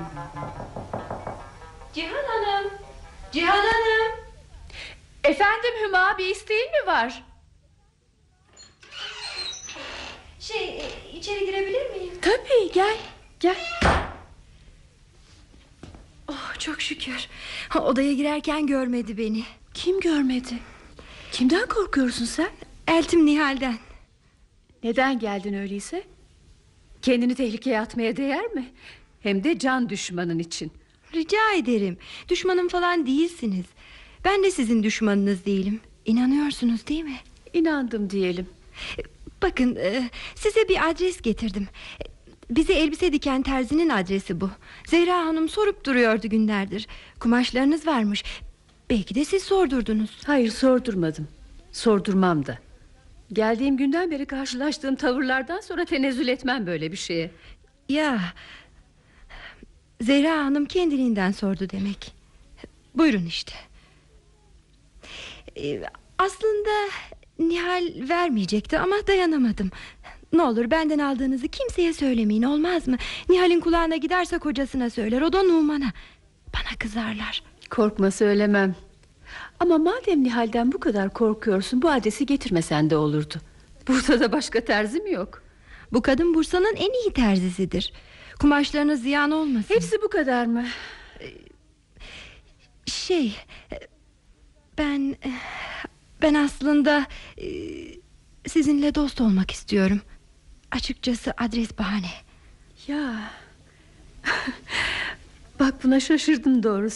Cihan Hanım. Cihan Hanım. Efendim Hüma, bir isteğin mi var? İçeri girebilir miyim? Tabii, gel. Oh, çok şükür. Odaya girerken görmedi beni. Kim görmedi? Kimden korkuyorsun sen? Eltim Nihal'den. Neden geldin öyleyse? Kendini tehlikeye atmaya değer mi? Hem de can düşmanın için. Rica ederim. Düşmanım falan değilsiniz. Ben de sizin düşmanınız değilim. İnanıyorsunuz değil mi? İnandım diyelim. Bakın, size bir adres getirdim. Bize elbise diken terzinin adresi bu. Zehra Hanım sorup duruyordu günlerdir. Kumaşlarınız varmış. Belki de siz sordurdunuz. Hayır, sordurmadım. Sordurmam da. Geldiğim günden beri karşılaştığım tavırlardan sonra tenezzül etmem böyle bir şeye. Ya, Zehra Hanım kendiliğinden sordu demek. Buyurun işte. Aslında Nihal vermeyecekti ama dayanamadım. Ne olur benden aldığınızı kimseye söylemeyin, olmaz mı? Nihal'in kulağına giderse kocasına söyler, o da Numan'a. Bana kızarlar. Korkma, söylemem. Ama madem Nihal'den bu kadar korkuyorsun, bu adresi getirmesen de olurdu. Bursa'da başka terzi mi yok? Bu kadın Bursa'nın en iyi terzisidir. Kumaşlarınız ziyan olmasın. Hepsi bu kadar mı? Ben aslında sizinle dost olmak istiyorum. Açıkçası adres bahane. Ya. Bak, buna şaşırdım doğrusu.